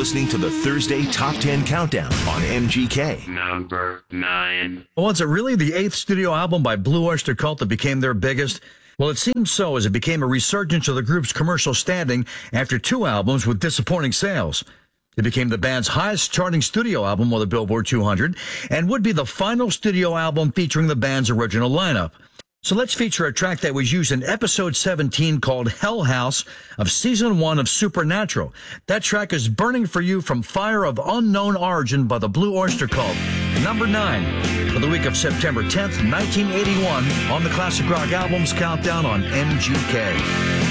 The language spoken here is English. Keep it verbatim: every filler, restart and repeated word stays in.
listening to the Thursday Top ten Countdown on M G K. Number nine. Well, is it really the eighth studio album by Blue Oyster Cult that became their biggest? Well, it seems so, as it became a resurgence of the group's commercial standing after two albums with disappointing sales. It became the band's highest-charting studio album on the Billboard two hundred and would be the final studio album featuring the band's original lineup. So let's feature a track that was used in episode seventeen called Hell House of season one of Supernatural. That track is Burning for You from Fire of Unknown Origin by the Blue Oyster Cult. Number nine for the week of September tenth, nineteen eighty-one on the Classic Rock Albums Countdown on M G K.